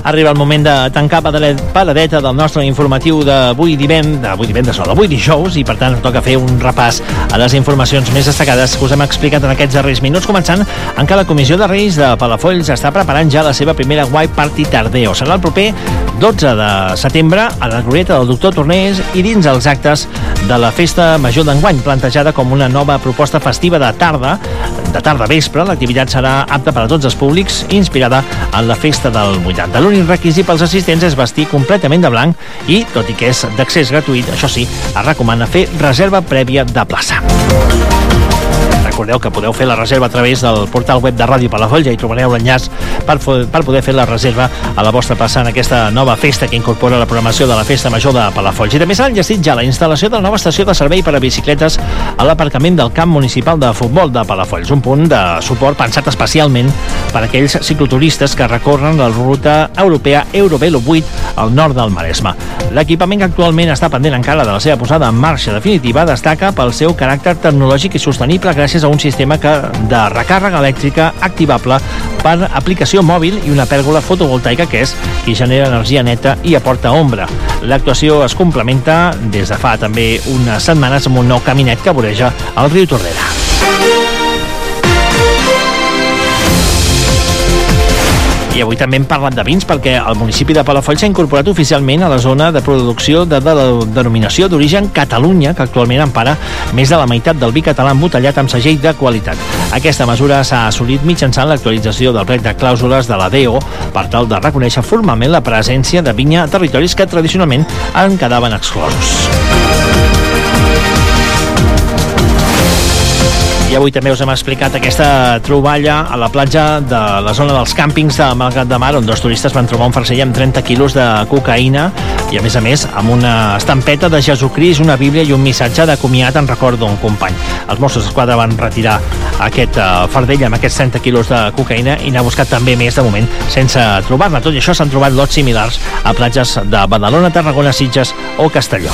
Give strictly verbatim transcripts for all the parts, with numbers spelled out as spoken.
Arriba el moment de tancar paradeta del nostre informatiu d'avui divendres, d'avui divendres no, d'avui dijous, i per tant toca fer un repàs a les informacions més destacades que us hem explicat en aquests darrers minuts, començant en què la Comissió de Reis de Palafolls està preparant ja la seva primera White Party Tardeo. Serà el proper dotze de setembre a la Glorieta del Doctor Tornés i dins els actes de la Festa Major d'enguany, plantejada com una nova proposta festiva de tarda, de tarda vespre. L'activitat serà apta per a tots els públics, inspirada en la Festa del vuitanta. L'únic requisit pels assistents és vestir completament de blanc i, tot i que és d'accés gratuït, això sí, es recomana fer reserva prèvia de plaça. Recordeu que podeu fer la reserva a través del portal web de Ràdio Palafolls, ja hi trobareu l'enllaç per, per poder fer la reserva a la vostra plaça en aquesta nova festa que incorpora la programació de la Festa Major de Palafolls. I també s'ha enllestit ja la instal·lació de la nova estació de servei per a bicicletes a l'aparcament del camp municipal de futbol de Palafolls, un punt de suport pensat especialment per a aquells cicloturistes que recorren la ruta europea Eurovelo vuit al nord del Maresme. L'equipament que actualment està pendent encara de la seva posada en marxa definitiva destaca pel seu caràcter tecnològic i sostenible gràcies a un sistema que, de recàrrega elèctrica activable per aplicació mòbil i una pèrgola fotovoltaica que és qui genera energia neta i aporta ombra. L'actuació es complementa des de fa també unes setmanes amb un nou caminet que voreja el riu Tordera. I avui també hem parlat de vins perquè el municipi de Palafolls s'ha incorporat oficialment a la zona de producció de, de la denominació d'origen Catalunya, que actualment empara més de la meitat del vi català embotellat amb segell de qualitat. Aquesta mesura s'ha assolit mitjançant l'actualització del plec de clàusules de la D O per tal de reconèixer formalment la presència de vinya a territoris que tradicionalment en quedaven exclosos. I avui també us hem explicat aquesta troballa a la platja de la zona dels càmpings de Malgrat de Mar, on dos turistes van trobar un farcell amb trenta quilos de cocaïna i, a més a més, amb una estampeta de Jesucrist, una Bíblia i un missatge de comiat en record d'un company. Els Mossos d'Esquadra van retirar aquest uh, fardell amb aquests trenta quilos de cocaïna i n'ha buscat també més, de moment, sense trobar-ne. Tot i això, s'han trobat lots similars a platges de Badalona, Tarragona, Sitges o Castelló.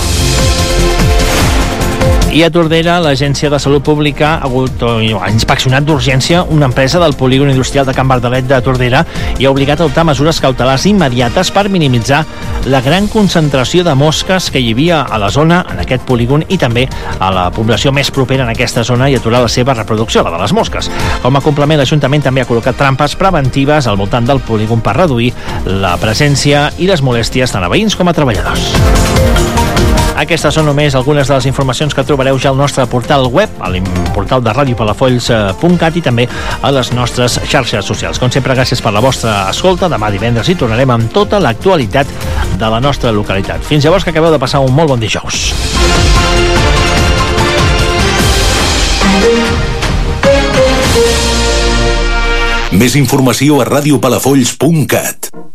I a Tordera, l'Agència de Salut Pública ha, hagut, ha inspeccionat d'urgència una empresa del polígon industrial de Can Bardalet de Tordera i ha obligat a adoptar mesures cautelars immediates per minimitzar la gran concentració de mosques que hi havia a la zona, en aquest polígon, i també a la població més propera en aquesta zona i aturar la seva reproducció, la de les mosques. Com a complement, l'Ajuntament també ha col·locat trampes preventives al voltant del polígon per reduir la presència i les molèsties tant a veïns com a treballadors. Aquestes són només algunes de les informacions que trobareu ja al nostre portal web, al portal de ràdio palafolls punt cat i també a les nostres xarxes socials. Com sempre, gràcies per la vostra escolta. Demà divendres hi tornarem amb tota l'actualitat de la nostra localitat. Fins llavors, que acabeu de passar un molt bon dijous. Més informació a ràdio palafolls punt cat.